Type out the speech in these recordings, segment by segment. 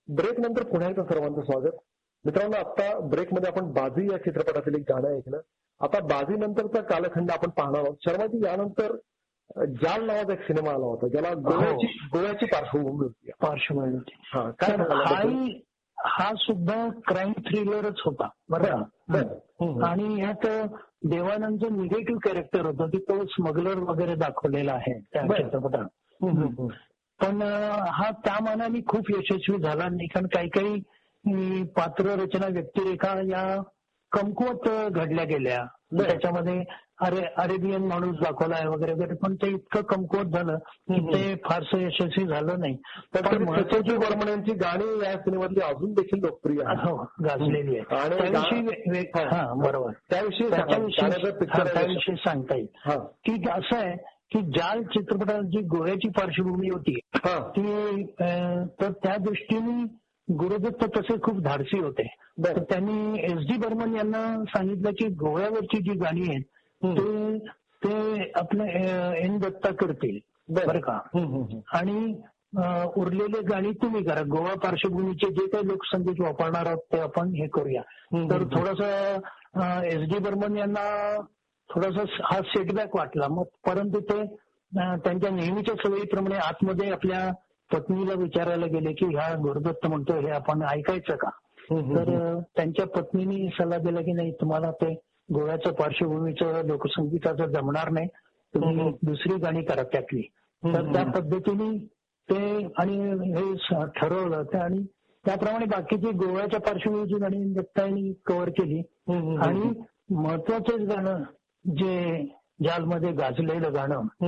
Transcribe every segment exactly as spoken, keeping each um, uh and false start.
Break नंतर पुन्हा एकदा सर्वांचं स्वागत. मित्रांनो, आता ब्रेकमध्ये आपण बाजी या चित्रपटातील एक गाणं ऐकलं. आता बाजी नंतरचा कालखंड आपण पाहणार आहोत. शर्माजी, यानंतर जाल नावाचा एक सिनेमा आला होता ज्याला गोव्याची गोव्याची पार्श्वभूमी होती. पार्श्वभूमी होती. हा, काय सांगाल? हा सुद्धा क्राईम थ्रिलरच होता बरं का. आणि यात देवानंदचं निगेटिव्ह कॅरेक्टर होतं की तो स्मगलर वगैरे दाखवलेला आहे त्या चित्रपटात. पण हा त्या मानाने खूप यशस्वी झाला नाही, कारण काही काही पात्र रचना व्यक्तिरेखा या कमकुवत घडल्या गेल्या. त्याच्यामध्ये अरे अरेबियन माणूस दाखवलाय वगैरे वगैरे, पण ते इतकं कमकुवत झालं की ते फारसं यशस्वी झालं नाही. पण महत्वाची बर्मन यांची गाणी या सिनेमातली अजून देखील लोकप्रिय गाजलेली आहे. त्याविषयी हा बरोबर त्याविषयी त्याविषयी सांगता येईल की असं आहे की जाल चित्रपटाची गोव्याची पार्श्वभूमी होती ती, तर त्या दृष्टीने गुरुदत्त तसे खूप धाडसी होते. तर त्यांनी एस डी बर्मन यांना सांगितलं की गोव्यावरची जी गाणी आहेत ते ते आपलं एन दत्ता करतील बरं का, आणि उरलेले गाणी तुम्ही करा. गोवा पार्श्वभूमीचे जे काही लोकसंगीत वापरणार आहोत ते आपण हे करूया. तर थोडंसं एस डी बर्मन यांना थोडासा हा सेटबॅक वाटला. मग परंतु ते त्यांच्या नेहमीच्या सवयीप्रमाणे आतमध्ये आपल्या पत्नीला विचारायला गेले की ह्या गुरुदत्त म्हणतो हे आपण ऐकायचं का. तर त्यांच्या पत्नीने सल्ला दिला की नाही, तुम्हाला ते गोव्याचं पार्श्वभूमीचं लोकसंगीताचं जमणार नाही, तुम्ही दुसरी गाणी करा त्यातली. तर त्या पद्धतीने ते आणि हे ठरवलं ते, आणि त्याप्रमाणे बाकीची गोव्याच्या पार्श्वभूमीची गाणी दत्तांनी कव्हर केली. आणि महत्वाचंच गाणं जे जालमध्ये गाजलेलं गाणं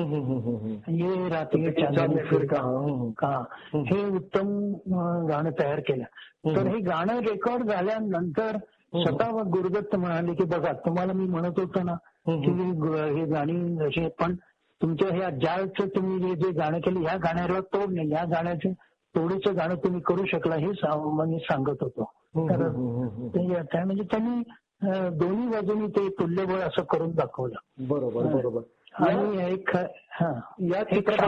ये रात्री चांदनी फिरका का, हे उत्तम गाणं तयार केलं. तर हे गाणं रेकॉर्ड झाल्यानंतर स्वतः गुरुदत्त म्हणाले की बघा, तुम्हाला मी म्हणत होतो ना की हे गाणी अशी, पण तुमच्या ह्या जालचं तुम्ही जे गाणं केलं ह्या गाण्याला तोड नाही, या गाण्याचं तोडीचं गाणं तुम्ही करू शकला हे मी सांगत होतो. तर ते म्हणजे त्यांनी दोन्ही बाजूनी ते तुल्यबळ असं करून दाखवलं. बरोबर बरोबर. आणि एक या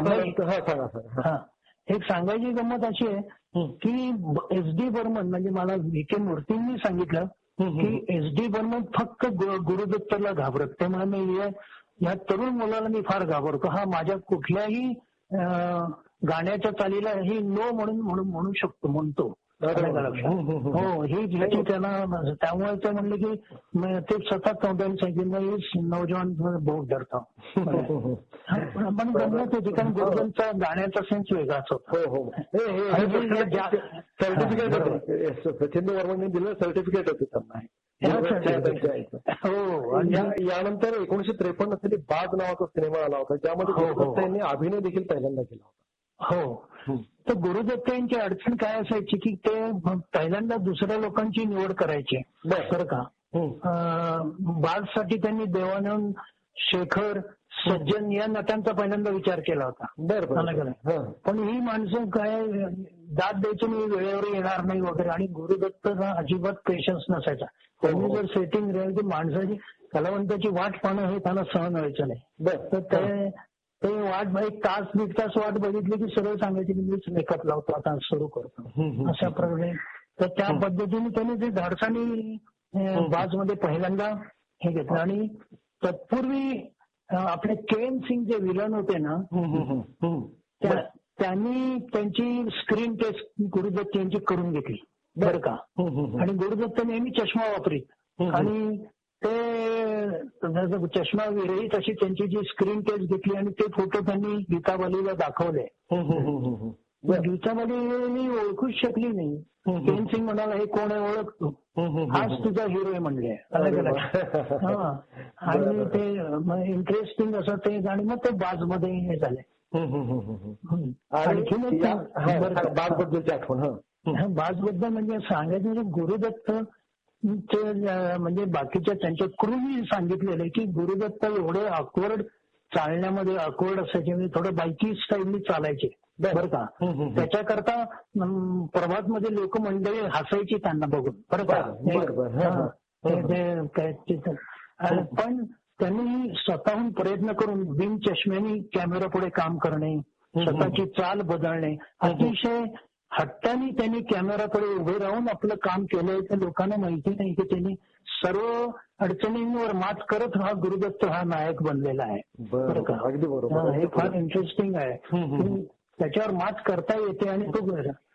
एक सांगायची गंमत अशी आहे की एस डी बर्मन म्हणजे मला व्ही के मूर्तींनी सांगितलं की एस डी बर्मन फक्त गुरुदत्तला घाबरत. ते म्हणजे या तरुण मुलाला मी फार घाबरतो, हा माझ्या कुठल्याही गाण्याच्या चालीला ही नो म्हणून म्हणून म्हणू शकतो म्हणतो. हो, ही ह्याची त्यांना, त्यामुळे ते म्हणले की ते स्वतः तोंडाने सांगितलं नौजवान बहुत डरता. पण गंमत होती कारण गुरुदत्तचा गाण्याचा सेन्स वेगळाच होता. सर्टिफिकेट सचिन वर्मनने दिलं, सर्टिफिकेट होते त्यांना. हो. आणि यानंतर एकोणीशे त्रेपन्न साली बाज नावाचा सिनेमा आला होता ज्यामध्ये गुरुदत्त यांनी अभिनय देखील पहिल्यांदा केला होता. हो. तर गुरुदत्त यांची अडचण काय असायची की ते पहिल्यांदा दुसऱ्या लोकांची निवड करायचे बरं का. बाजसाठी त्यांनी देवानंद, शेखर, सज्जन या नटांचा पहिल्यांदा विचार केला होता. बरं. पण ही माणसं काय दाद द्यायची नाही, वेळेवर येणार नाही वगैरे, आणि गुरुदत्तला अजिबात पेशन्स नसायचा. त्यांनी जर सेटिंग राहिली माणसाची कलावंताची वाट पाहणं हे त्यांना सहन व्हायचं नाही. तर ते ते वाट एक तास दीड तास वाट बघितली की सरळ सांगायची की मीच मेकअप लावतो, आता सुरू करतो अशा प्रकारे. तर त्या पद्धतीने त्यांनी ते धाडसानी बाजमध्ये पहिल्यांदा हे घेतलं. आणि तत्पूर्वी आपले के एन सिंग जे विलन होते ना, त्यांनी त्यांची स्क्रीन टेस्ट गुरुदत्त यांची करून घेतली बरं का. आणि गुरुदत्त नेहमी चष्मा वापरीत, आणि ते चष्मा विरहित अशी त्यांची जी स्क्रीन टेस्ट घेतली आणि ते फोटो त्यांनी गीताबालीला दाखवले. गीताबाली ओळखूच शकली नाही. के एन सिंग म्हणाला हे कोण आहे, ओळखतो, हाच तुझा हिरो आहे म्हणले. आणि ते इंटरेस्टिंग असं ते गाणी मग ते बाजमध्ये हे झाले. आणखी बाजबद्दलची आठवण, बाजबद्दल म्हणजे सांगायचं म्हणजे गुरुदत्त म्हणजे बाकीच्या त्यांच्या क्रूनी सांगितलेलं आहे की गुरुदत्त एवढे ऑकवर्ड चालण्यामध्ये ऑकवर्ड असायचे, म्हणजे थोडं बायकी स्टाईलनी चालायचे बरं का. त्याच्याकरता प्रभातमध्ये लोक मंडळी हसायची त्यांना बघून बरं का. पण त्यांनी स्वतःहून प्रयत्न करून बिन चष्म्यानी कॅमेरा पुढे काम करणे, स्वतःची चाल बदलणे, अतिशय हट्टाने त्यांनी कॅमेराकडे उभे राहून आपलं काम केलंय. तर लोकांना माहिती नाही की त्यांनी सर्व अडचणींवर मात करत हा गुरुदत्त हा नायक बनलेला आहे. बरं का? अगदी बरोबर. हे फार इंटरेस्टिंग आहे. त्याच्यावर मात करता येते आणि तो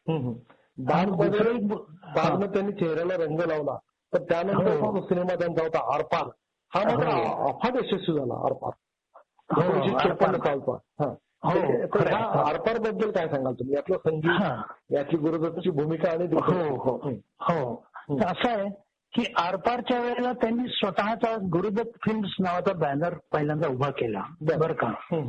बागमध्ये त्यांनी चेहऱ्याला रंग लावला. तर त्यानंतर तो सिनेमा त्यांचा होता आरपार. हा मात्र अफाट यशस्वी झाला. आरपार चोपन्न सालचा. आरपार बद्दल काय सांगाल तुम्ही? यातलं संगीत, यातली गुरुदत्तची भूमिका आणि हो हो असं आहे की आरपारच्या वेळेला त्यांनी स्वतःचा गुरुदत्त फिल्म्स नावाचा बॅनर पहिल्यांदा उभा केला. बरं का?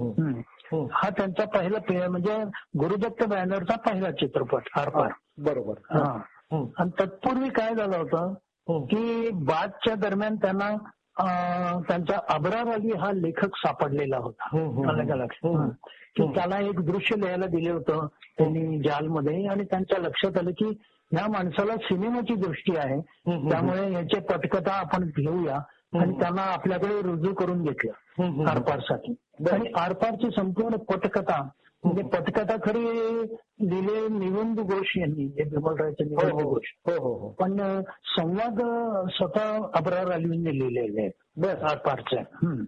हा त्यांचा पहिला म्हणजे गुरुदत्त बॅनरचा पहिला चित्रपट आरपार. बरोबर. आणि तत्पूर्वी काय झालं होतं की बादच्या दरम्यान त्यांना त्यांचा अब्रार अली हा लेखक सापडलेला होता. मला लक्षात की त्याला एक दृश्य लिहायला दिले होतं त्यांनी जालमध्ये. आणि त्यांच्या लक्षात आलं की ह्या माणसाला सिनेमाची दृष्टी आहे, त्यामुळे याचे पटकथा आपण घेऊया. आणि त्यांना आपल्याकडे रुजू करून घेतलं आरपारसाठी. आणि आरपारची संपूर्ण पटकथा म्हणजे पटकथा खरी लिहिले निवंद घोष यांनी, बिमलरावचे निवंद घोष, पण संवाद स्वतः अब्रार अलींनी लिहिलेले आहेत आरपारचे.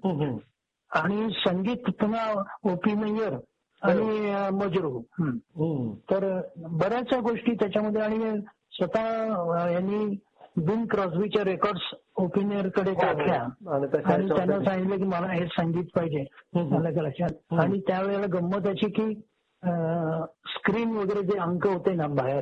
आणि संगीत पुन्हा ओपी मेयर आणि मजरू. तर बऱ्याचशा गोष्टी त्याच्यामध्ये. आणि स्वतः यांनी बिन क्रॉस्बीच्या रेकॉर्ड्स ओपिनियरकडे टाकल्या आणि त्यांना सांगितलं की मला हे संगीत पाहिजे. मला लक्षात. आणि त्यावेळेला गंमत अशी की स्क्रीन वगैरे जे अंक होते ना बाहेर,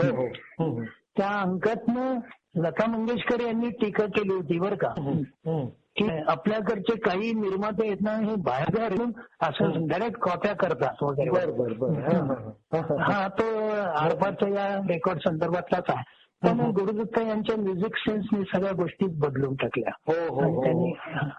त्या अंकातनं लता मंगेशकर यांनी टीका केली होती बरं का, की आपल्याकडचे काही निर्माते आहेत ना हे बाहेर येऊन असं डायरेक्ट कॉप्या करतात वगैरे. हा तो आरपारच्या या रेकॉर्ड संदर्भातलाच आहे. पण गुरुदत्त यांच्या म्युझिक सेन्सने सगळ्या गोष्टी बदलून टाकल्या. त्यांनी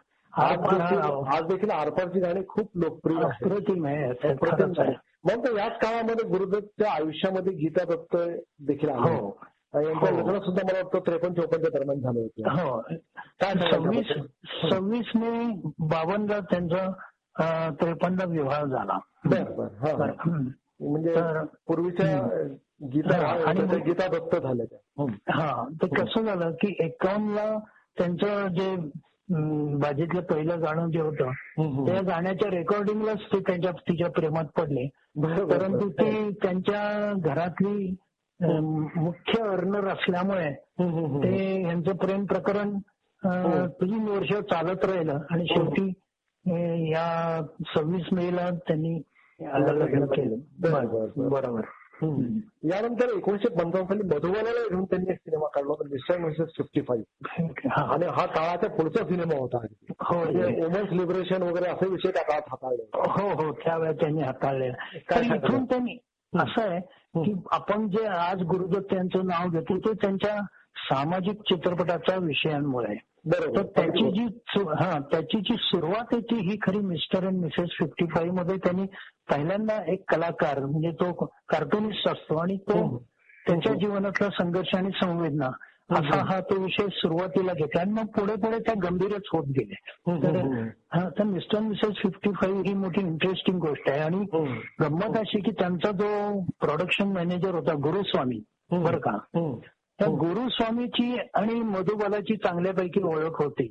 आज देखील आरपारची गाणी खूप लोकप्रिय अप्रतिम आहे. मग याच काळामध्ये गुरुदत्तच्या आयुष्यामध्ये गीता दत्त देखील आले. यांचं लग्न सुद्धा मला वाटतं त्रेपन्न चौपन्नच्या दरम्यान झालं होतं. हो. सव्वीस सव्वीस मे बावन्न त्यांचा त्रेपन्न विवाह झाला. बरं बरं. म्हणजे पूर्वीच्या गीता गीता दत्त झाल्या. हा. ते कसं झालं की एकावन्नला त्यांचं जे बाजीतलं पहिलं गाणं जे होतं त्या गाण्याच्या रेकॉर्डिंगलाच ते त्यांच्या तिच्या प्रेमात पडले. परंतु ती त्यांच्या घरातली मुख्य अर्नर असल्यामुळे ते यांचं प्रेम प्रकरण तीन वर्ष चालत राहिलं. आणि शेवटी या सव्वीस मेला त्यांनी लग्न केलं. बरोबर. यानंतर एकोणीशे पंचावन्न साली मधुबालाला घेऊन त्यांनी एक सिनेमा काढला होता मिस्टर मिसेस फिफ्टी फाईव्ह. आणि हा काळाच्या पुढचा सिनेमा होता. वुमन्स लिबरेशन वगैरे असे विषय त्या काळात हाताळले. हो हो त्यावेळेस त्यांनी हाताळले. तर इथून त्यांनी असं आहे की आपण जे आज गुरुदत्त यांचं नाव घेतो ते त्यांच्या सामाजिक चित्रपटाच्या विषयांमुळे. तर त्याची जी हा त्याची जी सुरुवात आहे ती ही खरी mister and Mrs fifty five मध्ये त्यांनी पहिल्यांदा एक कलाकार म्हणजे तो कार्टुनिस्ट असतो आणि तो त्याच्या जीवनातला संघर्ष आणि संवेदना असा हा तो विषय सुरुवातीला घेतला. आणि मग पुढे पुढे त्या गंभीरच होत गेले. तर हा तर mister and Mrs fifty five ही मोठी इंटरेस्टिंग गोष्ट आहे. आणि गंमत अशी की त्यांचा जो प्रोडक्शन मॅनेजर होता गुरुस्वामी बरं का, त्या गुरुस्वामीची आणि मधुबालाची चांगल्यापैकी ओळख होती.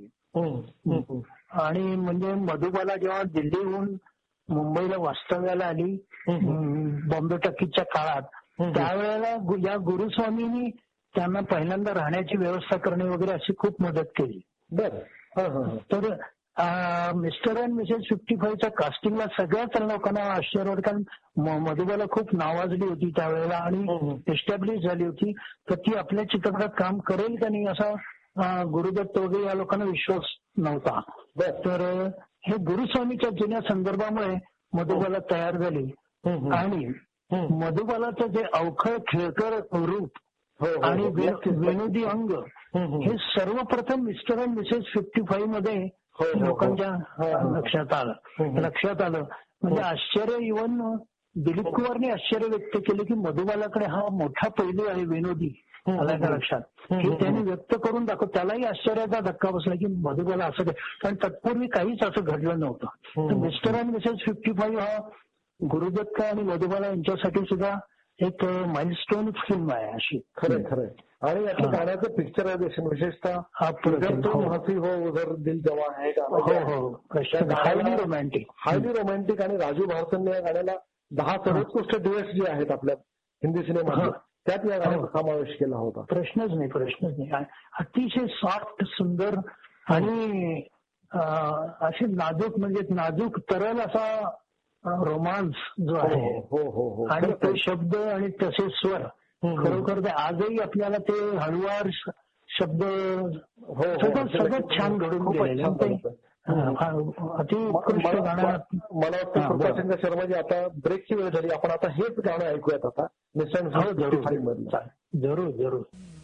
आणि म्हणजे मधुबाला जेव्हा दिल्लीहून मुंबईला वास्तव्याला आली बॉम्बे टॉकीजच्या काळात त्यावेळेला या गुरुस्वामींनी त्यांना पहिल्यांदा राहण्याची व्यवस्था करणे वगैरे अशी खूप मदत केली. बरं. तर मिस्टर अँड मिसेस फिफ्टी फाईव्हच्या कास्टिंगला सगळ्याच लोकांना आश्चर्य वाटलं. कारण मधुबाला खूप नावाजली होती त्यावेळेला आणि एस्टॅब्लिश झाली होती. तर ती आपल्या चित्रपटात काम करेल का नाही असा गुरुदत्त वगैरे या लोकांना विश्वास नव्हता. तर हे गुरुस्वामीच्या जुन्या संदर्भामुळे मधुबाला तयार झाली. आणि मधुबालाचं जे अवखळ खेळकर रूप आणि विनोदी अंग हे सर्वप्रथम mister and Mrs fifty five मध्ये लोकांच्या लक्षात आलं लक्षात आलं म्हणजे आश्चर्य. इव्हन दिलीप कुमारने आश्चर्य व्यक्त केले की मधुबालाकडे हा मोठा पैलू आहे विनोदी आला लक्षात की त्यांनी व्यक्त करून दाखव. त्यालाही आश्चर्याचा धक्का बसला की मधुबाला असं काय, कारण तत्पूर्वी काहीच असं घडलं नव्हतं. तर mister and Mrs fifty five हा गुरुदत्त आणि मधुबाला यांच्यासाठी सुद्धा एक माइलस्टोन फिल्म आहे अशी. खरंय खरंय. आणि यातलं गाण्याचं पिक्चरायझेशन विशेषतः हसी हो उधर दिल जवा आहे हायली रोमॅन्टिक हायली रोमॅन्टिक आणि राजू भारतने या गाण्याला दहा सर्वोत्कृष्ट दिवस जे आहेत आपल्या हिंदी सिनेमात त्यात या गाण्याचा समावेश केला होता. प्रश्नच नाही प्रश्नच नाही. अतिशय सॉफ्ट सुंदर आणि असे नाजूक म्हणजे नाजूक तरल असा रोमांस जो आहे. हो हो हो. आणि ते शब्द आणि तसे स्वर खरोखर ते आजही आपल्याला ते हळुवार शब्द सगळं सगळं छान घडून गेलेले. अतिउत्कृष्ट गाणं. मला वाटतं कृपाशंकर शर्माजी आता ब्रेकची वेळ झाली. आपण आता हेच गाणं ऐकूयात आता निसर्ग. जरूर जरूर.